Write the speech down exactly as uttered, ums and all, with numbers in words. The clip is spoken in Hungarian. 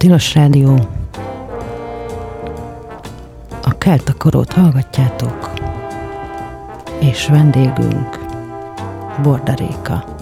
Tilos Rádió. A Keltakarót hallgatjátok, és vendégünk Borda Réka.